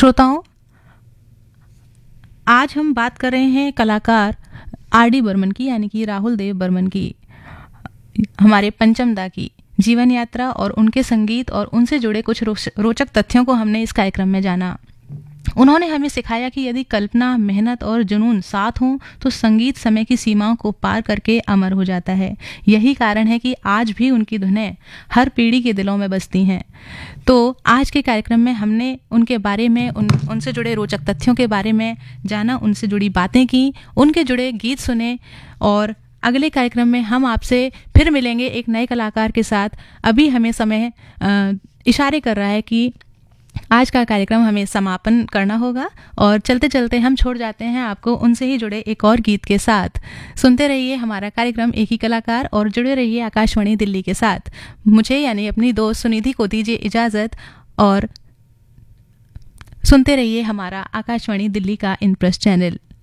श्रोताओं, आज हम बात कर रहे हैं कलाकार आर.डी. बर्मन की, यानी कि राहुल देव बर्मन की, हमारे पंचमदा की जीवन यात्रा और उनके संगीत और उनसे जुड़े कुछ रोचक तथ्यों को हमने इस कार्यक्रम में जाना। उन्होंने हमें सिखाया कि यदि कल्पना, मेहनत और जुनून साथ हों तो संगीत समय की सीमाओं को पार करके अमर हो जाता है। यही कारण है कि आज भी उनकी धुनें हर पीढ़ी के दिलों में बजती हैं। तो आज के कार्यक्रम में हमने उनके बारे में, उनसे जुड़े रोचक तथ्यों के बारे में जाना, उनसे जुड़ी बातें की, उनके जुड़े गीत सुने और अगले कार्यक्रम में हम आपसे फिर मिलेंगे एक नए कलाकार के साथ। अभी हमें समय इशारे कर रहा है कि आज का कार्यक्रम हमें समापन करना होगा और चलते चलते हम छोड़ जाते हैं आपको उनसे ही जुड़े एक और गीत के साथ। सुनते रहिए हमारा कार्यक्रम एक ही कलाकार और जुड़े रहिए आकाशवाणी दिल्ली के साथ। मुझे यानी अपनी दोस्त सुनिधि को दीजिए इजाज़त और सुनते रहिए हमारा आकाशवाणी दिल्ली का इनप्रेस चैनल।